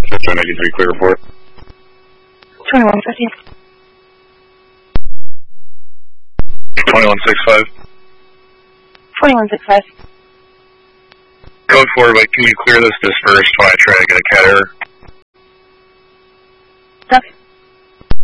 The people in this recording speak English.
93 clear report. 2150. 2165. 2165. Code 4, but can you clear this dispersed when I try to get a cat error?